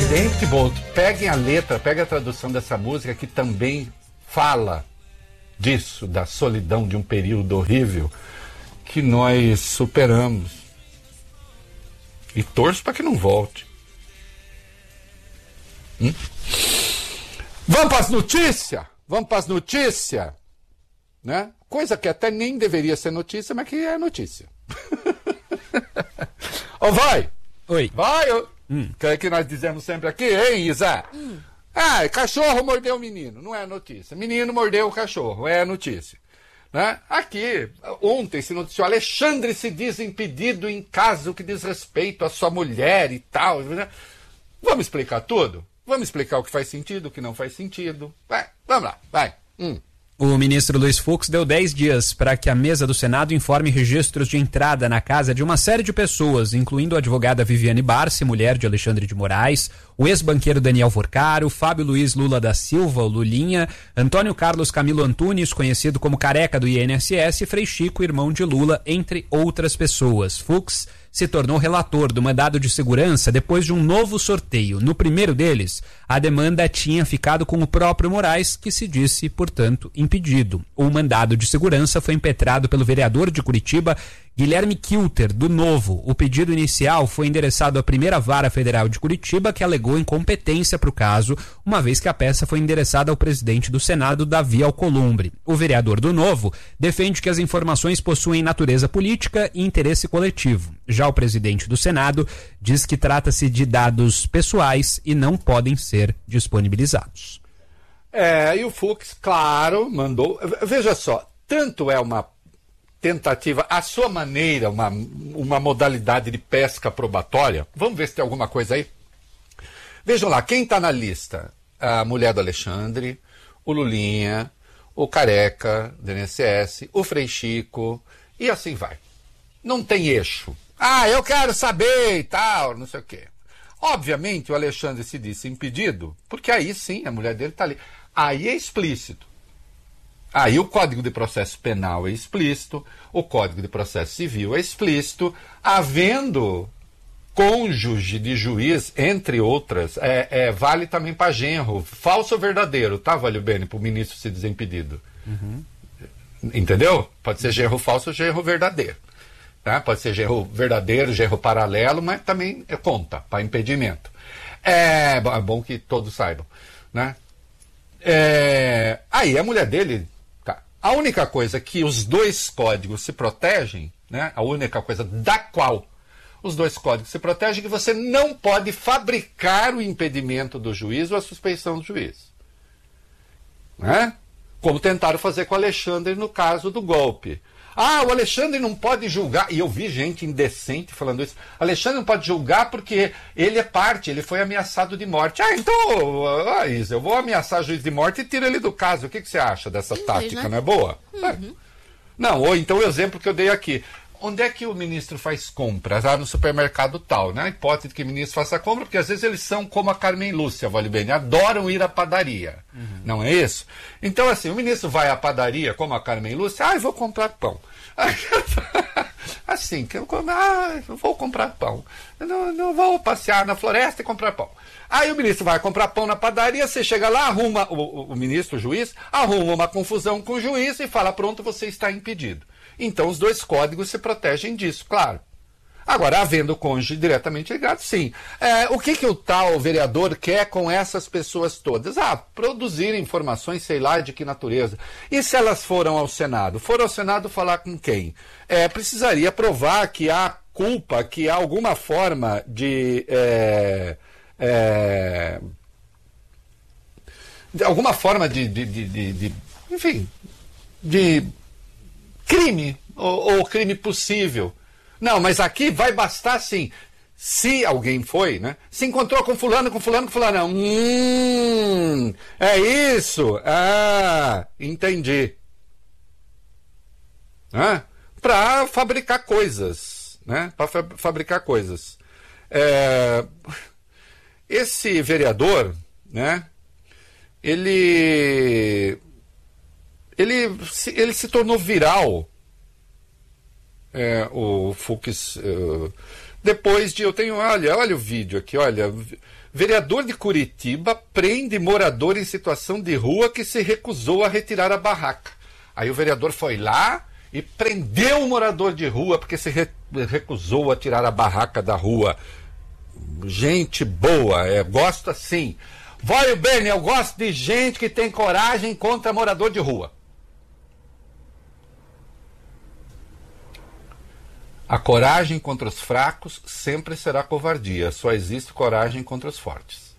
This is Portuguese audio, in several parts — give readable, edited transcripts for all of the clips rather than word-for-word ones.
evidente, Boto, peguem a letra, peguem a tradução dessa música que também fala disso, da solidão de um período horrível que nós superamos. E torço para que não volte. Vamos para as notícias? Vamos para as notícias? Né? Coisa que até nem deveria ser notícia, mas que é notícia. Ó, vai! Oi. Vai! Que é que nós dizemos sempre aqui, hein, Isa? Ah, cachorro mordeu o menino, não é notícia. Menino mordeu o cachorro, é notícia. Né? Aqui, ontem se noticiou, Alexandre se diz impedido em caso que diz respeito à sua mulher e tal. Né? Vamos explicar tudo? Vamos explicar o que faz sentido, o que não faz sentido. Vai, vamos lá, vai. O ministro Luiz Fux deu 10 dias para que a mesa do Senado informe registros de entrada na casa de uma série de pessoas, incluindo a advogada Viviane Barsi, mulher de Alexandre de Moraes, o ex-banqueiro Daniel Vorcaro, Fábio Luiz Lula da Silva, o Lulinha, Antônio Carlos Camilo Antunes, conhecido como Careca do INSS, e Frei Chico, irmão de Lula, entre outras pessoas. Fux se tornou relator do mandado de segurança depois de um novo sorteio. No primeiro deles, a demanda tinha ficado com o próprio Moraes, que se disse, portanto, impedido. O mandado de segurança foi impetrado pelo vereador de Curitiba, Guilherme Kilter, do Novo. O pedido inicial foi endereçado à Primeira Vara Federal de Curitiba, que alegou incompetência para o caso, uma vez que a peça foi endereçada ao presidente do Senado, Davi Alcolumbre. O vereador do Novo defende que as informações possuem natureza política e interesse coletivo. Já o presidente do Senado diz que trata-se de dados pessoais e não podem ser disponibilizados. E o Fux, claro, mandou... Veja só, tanto é uma tentativa, a sua maneira, uma modalidade de pesca probatória. Vamos ver se tem alguma coisa aí. Vejam lá, quem está na lista? A mulher do Alexandre, o Lulinha, o Careca do INSS, o Frei Chico, e assim vai. Não tem eixo. Ah, eu quero saber e tal, não sei o quê. Obviamente o Alexandre se disse impedido, porque aí sim, a mulher dele está ali. Aí é explícito. Aí o Código de Processo Penal é explícito, o Código de Processo Civil é explícito, havendo cônjuge de juiz, entre outras, vale também para genro, falso ou verdadeiro, tá, Valio Bene, para o ministro se desimpedido. Entendeu? Pode ser genro falso ou genro verdadeiro. Tá? Pode ser genro verdadeiro, genro paralelo, mas também conta para impedimento. É bom que todos saibam. Né? Aí a mulher dele... A única coisa que os dois códigos se protegem, né, a única coisa da qual os dois códigos se protegem é que você não pode fabricar o impedimento do juiz ou a suspeição do juiz. Né? Como tentaram fazer com o Alexandre no caso do golpe. Ah, o Alexandre não pode julgar, e eu vi gente indecente falando isso, Alexandre não pode julgar porque ele é parte, ele foi ameaçado de morte. Ah, então, Isa, eu vou ameaçar juiz de morte e tiro ele do caso. O que você acha dessa tática, né? Não é boa? Não, ou então o exemplo que eu dei aqui. Onde é que o ministro faz compras? No supermercado tal, né? A hipótese de que o ministro faça compra, porque às vezes eles são como a Carmen Lúcia, vale bem, adoram ir à padaria. Não é isso? Então, assim, o ministro vai à padaria, como a Carmen Lúcia, eu vou comprar pão. Assim, eu vou comprar pão. Não vou passear na floresta e comprar pão. Aí o ministro vai comprar pão na padaria, você chega lá, arruma, o ministro, o juiz, arruma uma confusão com o juiz e fala, pronto, você está impedido. Então os dois códigos se protegem disso, claro. Agora, havendo cônjuge diretamente ligado, sim. O que o tal vereador quer com essas pessoas todas? Produzir informações, sei lá, de que natureza. E se elas foram ao Senado? Foram ao Senado falar com quem? Precisaria provar que há culpa, que há alguma forma de... alguma forma enfim, de crime, ou crime possível. Não, mas aqui vai bastar, sim, se alguém foi, né? Se encontrou com fulano, não. É isso? Entendi. Para fabricar coisas, né? Para fabricar coisas. Esse vereador, né? Ele se tornou viral. O Fux Depois de, eu tenho, olha o vídeo aqui, olha, vereador de Curitiba prende morador em situação de rua que se recusou a retirar a barraca. Aí o vereador foi lá e prendeu o morador de rua porque se recusou a tirar a barraca da rua. Gente boa, gosto assim. Vai, Beni, eu gosto de gente que tem coragem contra morador de rua. A coragem contra os fracos sempre será covardia. Só existe coragem contra os fortes.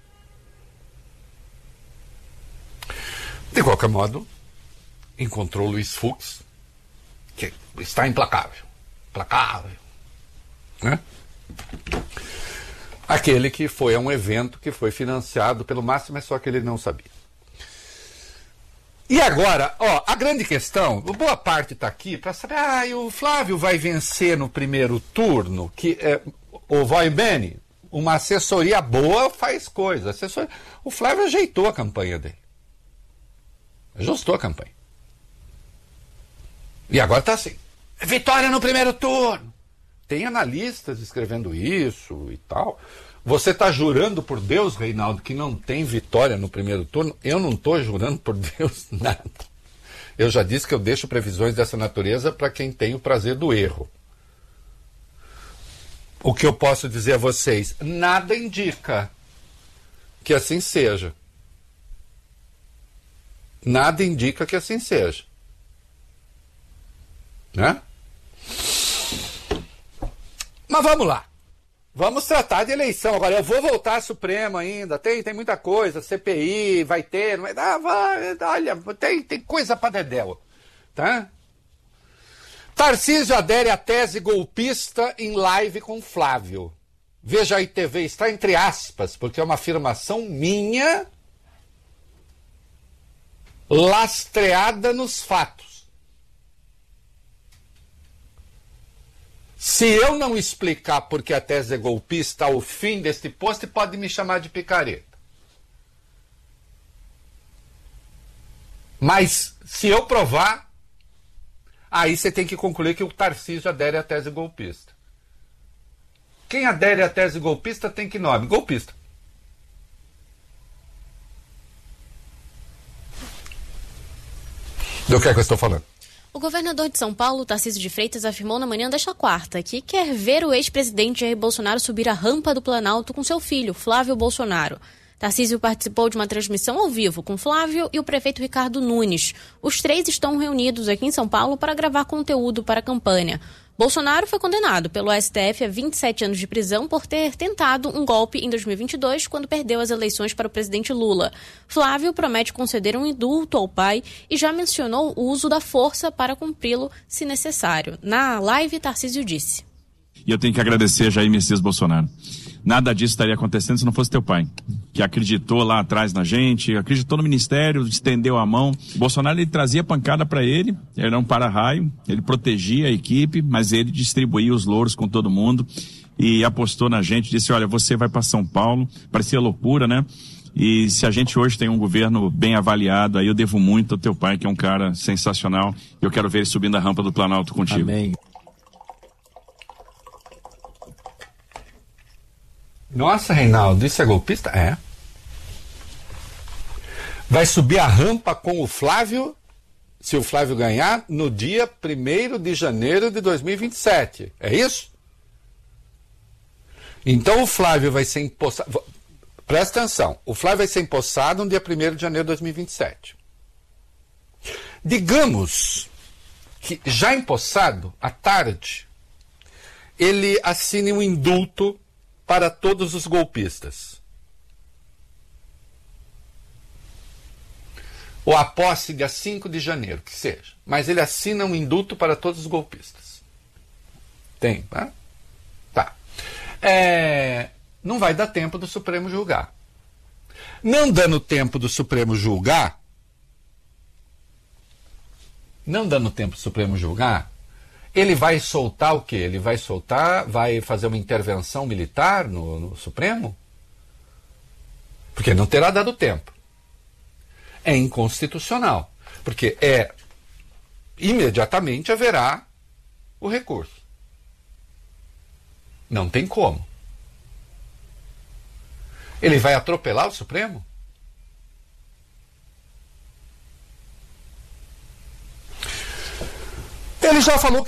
De qualquer modo, encontrou Luiz Fux, que está implacável. Implacável. Né? Aquele que foi a um evento que foi financiado pelo Máximo, é só que ele não sabia. E agora, a grande questão, boa parte está aqui para saber, o Flávio vai vencer no primeiro turno, que o Vai Bene, uma assessoria boa faz coisa. O Flávio ajeitou a campanha dele. Ajustou a campanha. E agora está assim, vitória no primeiro turno. Tem analistas escrevendo isso e tal. Você está jurando por Deus, Reinaldo, que não tem vitória no primeiro turno? Eu não estou jurando por Deus nada. Eu já disse que eu deixo previsões dessa natureza para quem tem o prazer do erro. O que eu posso dizer a vocês? Nada indica que assim seja. Nada indica que assim seja. Né? Mas vamos lá. Vamos tratar de eleição. Agora, eu vou voltar à Suprema ainda. Tem muita coisa. CPI, vai ter. Não vai, olha, tem coisa pra dedéu. Tá? Tarcísio adere à tese golpista em live com Flávio. Veja aí, TV, está entre aspas, porque é uma afirmação minha lastreada nos fatos. Se eu não explicar porque a tese é golpista ao fim deste post, pode me chamar de picareta. Mas, se eu provar, aí você tem que concluir que o Tarcísio adere à tese golpista. Quem adere à tese golpista tem que nome? Golpista. Do que é que eu estou falando? O governador de São Paulo, Tarcísio de Freitas, afirmou na manhã desta quarta que quer ver o ex-presidente Jair Bolsonaro subir a rampa do Planalto com seu filho, Flávio Bolsonaro. Tarcísio participou de uma transmissão ao vivo com Flávio e o prefeito Ricardo Nunes. Os três estão reunidos aqui em São Paulo para gravar conteúdo para a campanha. Bolsonaro foi condenado pelo STF a 27 anos de prisão por ter tentado um golpe em 2022, quando perdeu as eleições para o presidente Lula. Flávio promete conceder um indulto ao pai e já mencionou o uso da força para cumpri-lo, se necessário. Na live, Tarcísio disse: E eu tenho que agradecer Jair Messias Bolsonaro. Nada disso estaria acontecendo se não fosse teu pai, que acreditou lá atrás na gente, acreditou no ministério, estendeu a mão. Bolsonaro, ele trazia pancada para ele era um para-raio, ele protegia a equipe, mas ele distribuía os louros com todo mundo e apostou na gente, disse, olha, você vai para São Paulo. Parecia loucura, né? E se a gente hoje tem um governo bem avaliado, aí eu devo muito ao teu pai, que é um cara sensacional. Eu quero ver ele subindo a rampa do Planalto contigo. Amém. Nossa, Reinaldo, isso é golpista? É. Vai subir a rampa com o Flávio, se o Flávio ganhar, no dia 1º de janeiro de 2027. É isso? Então o Flávio vai ser empossado. Presta atenção, o Flávio vai ser empossado no dia 1º de janeiro de 2027. Digamos que, já empossado, à tarde, ele assine um indulto para todos os golpistas. Ou a posse dia 5 de janeiro, que seja. Mas ele assina um indulto para todos os golpistas. Tem, tá? Tá. Não vai dar tempo do Supremo julgar. Não dando tempo do Supremo julgar, ele vai soltar o quê? Ele vai fazer uma intervenção militar no Supremo? Porque não terá dado tempo. É inconstitucional. Porque imediatamente haverá o recurso. Não tem como. Ele vai atropelar o Supremo? Ele já falou que